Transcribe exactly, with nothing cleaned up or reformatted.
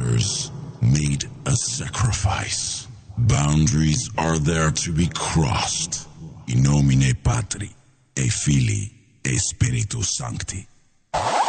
ancestors made a sacrifice. Boundaries are there to be crossed. In nomine Patri, et Filii, et Spiritus Sancti.